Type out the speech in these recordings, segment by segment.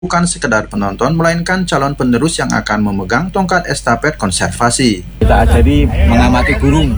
bukan sekedar penonton, melainkan calon penerus yang akan memegang tongkat estafet konservasi. Kita ajari mengamati burung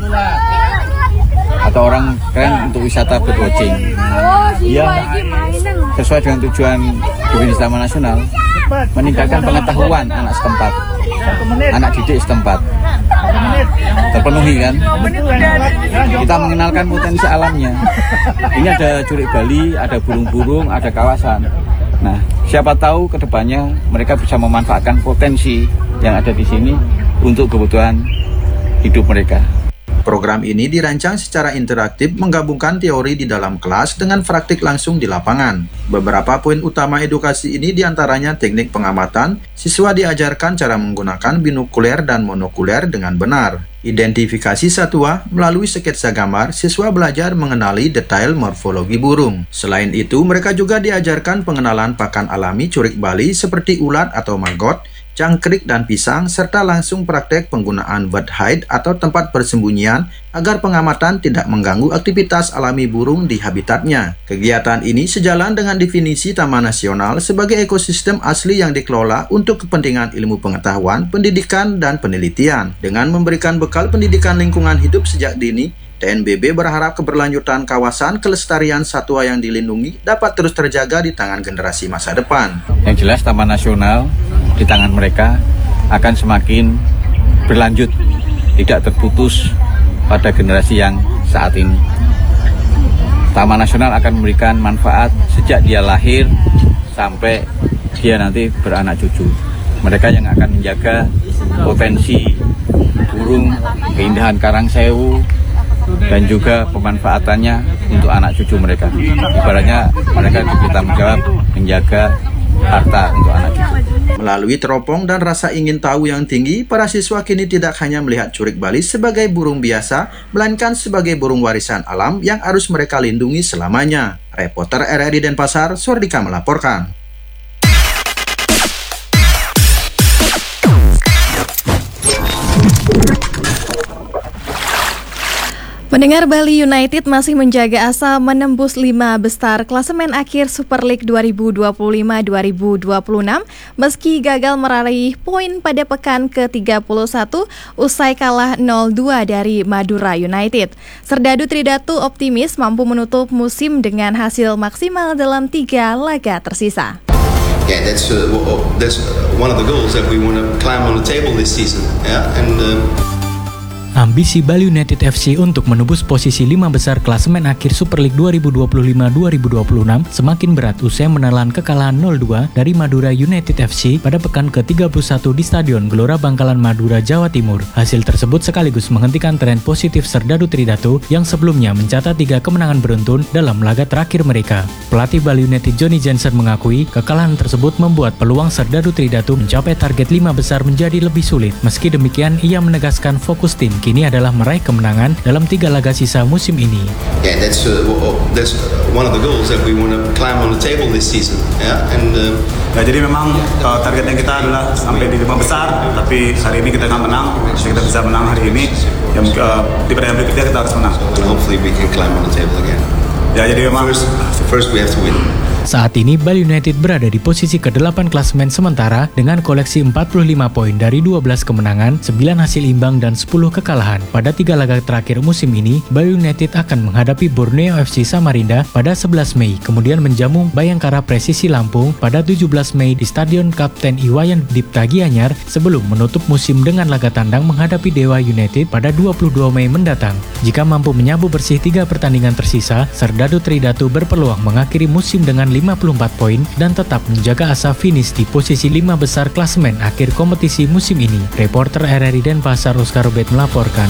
atau orang keren untuk wisata birdwatching. Yang sesuai dengan tujuan BPJS Taman Nasional, meningkatkan pengetahuan anak setempat, anak didik setempat. Terpenuhi kan? Kita mengenalkan potensi alamnya. Ini ada curik Bali, ada burung-burung, ada kawasan. Nah, siapa tahu kedepannya mereka bisa memanfaatkan potensi yang ada di sini untuk kebutuhan hidup mereka. Program ini dirancang secara interaktif menggabungkan teori di dalam kelas dengan praktik langsung di lapangan. Beberapa poin utama edukasi ini diantaranya teknik pengamatan, siswa diajarkan cara menggunakan binokuler dan monokuler dengan benar. Identifikasi satwa, melalui sketsa gambar, siswa belajar mengenali detail morfologi burung. Selain itu, mereka juga diajarkan pengenalan pakan alami curik Bali seperti ulat atau maggot, cangkrik dan pisang, serta langsung praktek penggunaan bird hide atau tempat persembunyian agar pengamatan tidak mengganggu aktivitas alami burung di habitatnya. Kegiatan ini sejalan dengan definisi Taman Nasional sebagai ekosistem asli yang dikelola untuk kepentingan ilmu pengetahuan, pendidikan, dan penelitian. Dengan memberikan bekal pendidikan lingkungan hidup sejak dini, TNBB berharap keberlanjutan kawasan kelestarian satwa yang dilindungi dapat terus terjaga di tangan generasi masa depan. Yang jelas Taman Nasional di tangan mereka akan semakin berlanjut, tidak terputus pada generasi yang saat ini. Taman Nasional akan memberikan manfaat sejak dia lahir sampai dia nanti beranak cucu. Mereka yang akan menjaga potensi burung, keindahan Karangsewu, dan juga pemanfaatannya untuk anak cucu mereka. Ibaratnya mereka diberi tanggung jawab menjaga harta untuk anak cucu. Melalui teropong dan rasa ingin tahu yang tinggi, para siswa kini tidak hanya melihat curik Bali sebagai burung biasa, melainkan sebagai burung warisan alam yang harus mereka lindungi selamanya. Reporter RRI Denpasar, Sordika melaporkan. Mendengar Bali United masih menjaga asa menembus 5 besar klasemen akhir Super League 2025-2026 meski gagal meraih poin pada pekan ke-31 usai kalah 0-2 dari Madura United. Serdadu Tridatu optimis mampu menutup musim dengan hasil maksimal dalam 3 laga tersisa. Yeah, that's one of the goals that we want to climb on the table this season. Yeah, and Ambisi Bali United FC untuk menembus posisi 5 besar klasemen akhir Super League 2025-2026 semakin berat usai menelan kekalahan 0-2 dari Madura United FC pada pekan ke-31 di Stadion Gelora Bangkalan Madura, Jawa Timur. Hasil tersebut sekaligus menghentikan tren positif Serdadu Tridatu yang sebelumnya mencatat 3 kemenangan beruntun dalam laga terakhir mereka. Pelatih Bali United Johnny Jensen mengakui kekalahan tersebut membuat peluang Serdadu Tridatu mencapai target 5 besar menjadi lebih sulit. Meski demikian, ia menegaskan fokus tim kini adalah meraih kemenangan dalam 3 laga sisa musim ini. Yeah, that's one of the goals that we want to climb on the table this season. Yeah, and jadi memang targetnya kita adalah sampai di 5 besar, tapi hari ini kita akan menang. Jika kita bisa menang hari ini, di pertandingan berikutnya kita harus menang. And hopefully we can climb on the table again. Ya, jadi memang first we have to win. Saat ini Bali United berada di posisi ke-8 klasemen sementara dengan koleksi 45 poin dari 12 kemenangan, 9 hasil imbang dan 10 kekalahan. Pada 3 laga terakhir musim ini, Bali United akan menghadapi Borneo FC Samarinda pada 11 Mei, kemudian menjamu Bayangkara Presisi Lampung pada 17 Mei di Stadion Kapten Iwayan Dipta Gianyar sebelum menutup musim dengan laga tandang menghadapi Dewa United pada 22 Mei mendatang. Jika mampu menyabu bersih 3 pertandingan tersisa, Serdadu Tridatu berpeluang mengakhiri musim dengan 54 poin dan tetap menjaga asa finish di posisi 5 besar klasemen akhir kompetisi musim ini. Reporter RRI Denpasar Oscar Robert melaporkan.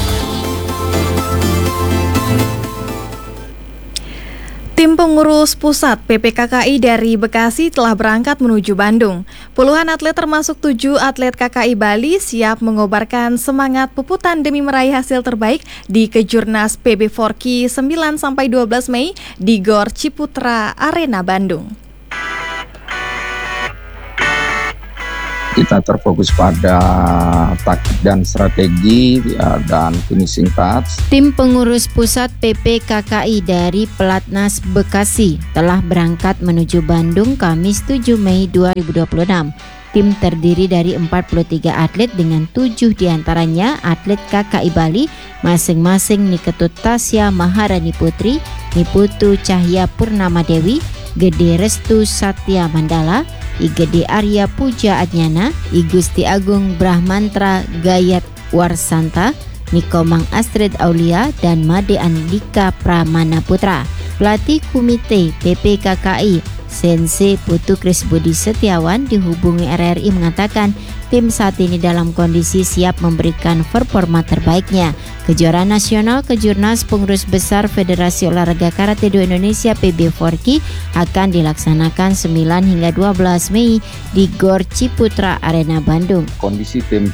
Tim pengurus pusat PPKKI dari Bekasi telah berangkat menuju Bandung. Puluhan atlet termasuk 7 atlet KKI Bali siap mengobarkan semangat puputan demi meraih hasil terbaik di Kejurnas PB Forky 9-12 Mei di Gor Ciputra Arena Bandung. Kita terfokus pada taktik dan strategi dan finishing touch. Tim pengurus pusat PPKKI dari Pelatnas Bekasi telah berangkat menuju Bandung Kamis 7 Mei 2026. Tim terdiri dari 43 atlet dengan 7 diantaranya atlet KKI Bali, masing-masing Niketut Tasya Maharani Putri, Niputu Cahya Purnama Dewi, Gede Restu Satya Mandala, I Gede Arya Puja Adnyana, I Gusti Agung Brahmantra Gayat Warsanta, Nikomang Astrid Aulia, dan Made Andika Pramana Putra. Pelatih Komite PPKKI Sensei Putu Kris Budi Setiawan dihubungi RRI mengatakan tim saat ini dalam kondisi siap memberikan performa terbaiknya. Kejuaraan nasional Kejurnas Pengurus Besar Federasi Olahraga Karate Do Indonesia PB4KI akan dilaksanakan 9 hingga 12 Mei di Gor Ciputra Arena Bandung. Kondisi tim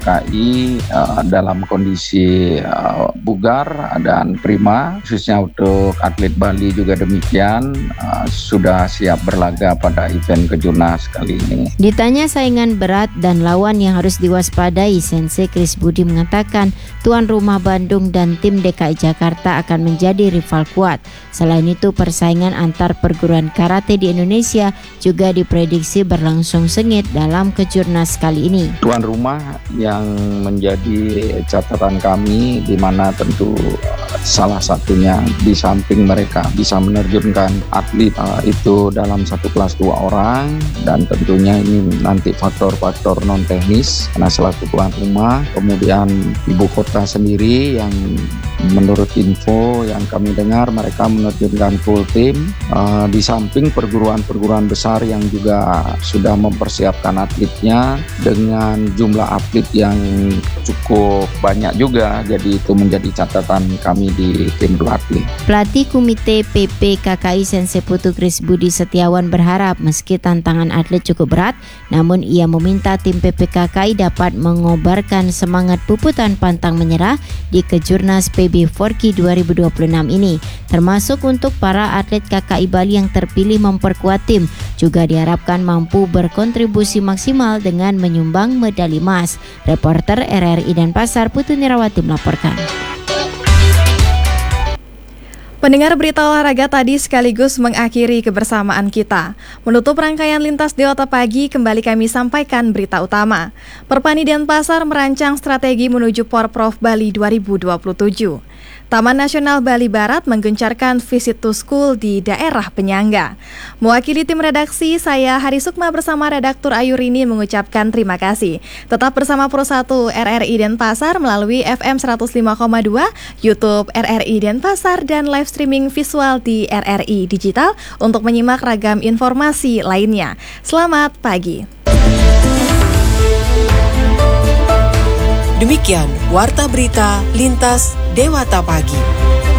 PPKKI dalam kondisi bugar dan prima, khususnya untuk atlet Bali juga demikian, sudah siap berlaga pada event Kejurnas kali ini. Ditanya saingan berat dan lawan yang harus diwaspadai, Sensei Kris Budi mengatakan tuan rumah Bandung dan tim DKI Jakarta akan menjadi rival kuat. Selain itu, persaingan antar perguruan karate di Indonesia juga diprediksi berlangsung sengit dalam Kejurnas kali ini. Tuan rumah yang menjadi catatan kami, di mana tentu salah satunya di samping mereka bisa menerjunkan atlet itu dalam satu kelas 2 orang, dan tentunya ini nanti faktor-faktor non teknis karena selaku tuan rumah. Kemudian ibu kota sendiri yang menurut info yang kami dengar mereka menerjunkan full tim, di samping perguruan-perguruan besar yang juga sudah mempersiapkan atletnya dengan jumlah atlet yang cukup banyak juga. Jadi itu menjadi catatan kami di tim pelatih. Pelatih Komite PPKKI Sensei Putu Kris Budi Setiawan berharap meski tantangan atlet cukup berat, namun ia meminta tim PPKKI dapat mengobarkan semangat puputan pantang menyerah di Kejurnas PB4KI 2026 ini. Termasuk untuk para atlet KKI Bali yang terpilih memperkuat tim, juga diharapkan mampu berkontribusi maksimal dengan menyumbang medali emas. Reporter RRI Denpasar Putu Nirawati melaporkan. Pendengar, berita olahraga tadi sekaligus mengakhiri kebersamaan kita. Menutup rangkaian Lintas Dewata Pagi, kembali kami sampaikan berita utama. Perpani Denpasar merancang strategi menuju Porprov Bali 2027. Taman Nasional Bali Barat menggencarkan visit to school di daerah penyangga. Mewakili tim redaksi, saya Hari Sukma bersama redaktur Ayurini mengucapkan terima kasih. Tetap bersama Pro 1 RRI Denpasar melalui FM 105,2, YouTube RRI Denpasar, dan live streaming visual di RRI Digital untuk menyimak ragam informasi lainnya. Selamat pagi. Demikian Warta Berita Lintas Dewata Pagi.